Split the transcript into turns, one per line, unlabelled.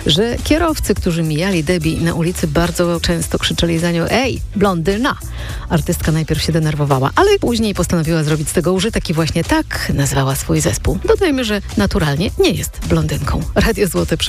że kierowcy, którzy mijali Debbie na ulicy, bardzo często krzyczeli za nią: ej, blondyna! Artystka najpierw się denerwowała, ale później postanowiła zrobić z tego użytek i właśnie tak nazwała swój zespół. Dodajmy, że naturalnie nie jest blondynką. Radio Złote